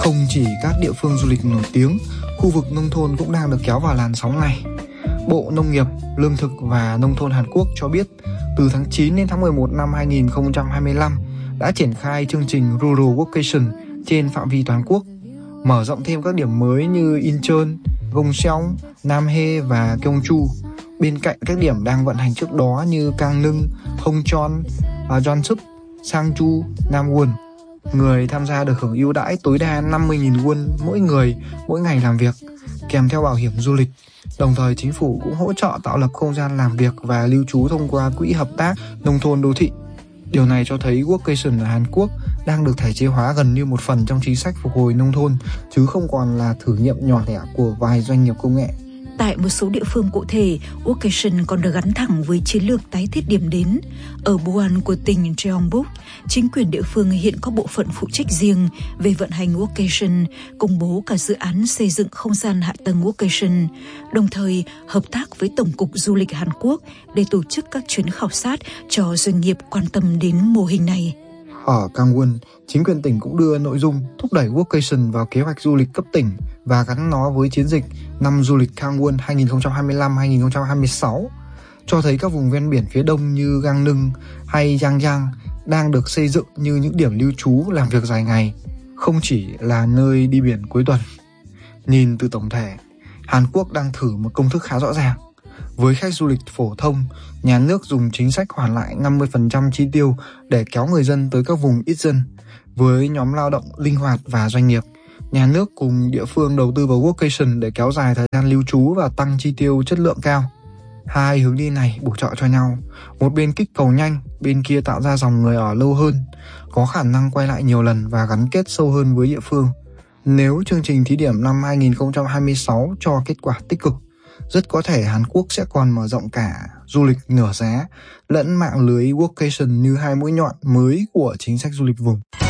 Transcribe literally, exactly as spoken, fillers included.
Không chỉ các địa phương du lịch nổi tiếng, khu vực nông thôn cũng đang được kéo vào làn sóng này. Bộ Nông nghiệp, Lương thực và Nông thôn Hàn Quốc cho biết từ tháng chín đến tháng mười một năm hai nghìn không trăm hai mươi lăm đã triển khai chương trình Rural Workation trên phạm vi toàn quốc, mở rộng thêm các điểm mới như Incheon, Gongseong, Namhae và Gyeongju, bên cạnh các điểm đang vận hành trước đó như Gangneung, Hongcheon, Jeonsup, Sangju, Namwon. Người tham gia được hưởng ưu đãi tối đa năm mươi nghìn won mỗi người mỗi ngày làm việc, kèm theo bảo hiểm du lịch. Đồng thời chính phủ cũng hỗ trợ tạo lập không gian làm việc và lưu trú thông qua quỹ hợp tác nông thôn đô thị. Điều này cho thấy workation ở Hàn Quốc đang được thể chế hóa gần như một phần trong chính sách phục hồi nông thôn, chứ không còn là thử nghiệm nhỏ lẻ của vài doanh nghiệp công nghệ. Tại một số địa phương cụ thể, workation còn được gắn thẳng với chiến lược tái thiết điểm đến. Ở Buan của tỉnh Jeonbuk, chính quyền địa phương hiện có bộ phận phụ trách riêng về vận hành workation, công bố cả dự án xây dựng không gian hạ tầng workation, đồng thời hợp tác với Tổng cục Du lịch Hàn Quốc để tổ chức các chuyến khảo sát cho doanh nghiệp quan tâm đến mô hình này. Ở Gangwon, chính quyền tỉnh cũng đưa nội dung thúc đẩy workation vào kế hoạch du lịch cấp tỉnh và gắn nó với chiến dịch năm du lịch Gangwon hai nghìn không trăm hai mươi lăm đến hai nghìn không trăm hai mươi sáu, cho thấy các vùng ven biển phía đông như Gangneung hay Yangyang đang được xây dựng như những điểm lưu trú làm việc dài ngày, không chỉ là nơi đi biển cuối tuần. Nhìn từ tổng thể, Hàn Quốc đang thử một công thức khá rõ ràng. Với khách du lịch phổ thông, nhà nước dùng chính sách hoàn lại năm mươi phần trăm chi tiêu để kéo người dân tới các vùng ít dân. Với nhóm lao động linh hoạt và doanh nghiệp, nhà nước cùng địa phương đầu tư vào workation để kéo dài thời gian lưu trú và tăng chi tiêu chất lượng cao. Hai hướng đi này bổ trợ cho nhau, một bên kích cầu nhanh, bên kia tạo ra dòng người ở lâu hơn, có khả năng quay lại nhiều lần và gắn kết sâu hơn với địa phương. Nếu chương trình thí điểm năm hai nghìn không trăm hai mươi sáu cho kết quả tích cực, rất có thể Hàn Quốc sẽ còn mở rộng cả du lịch nửa giá lẫn mạng lưới workation như hai mũi nhọn mới của chính sách du lịch vùng.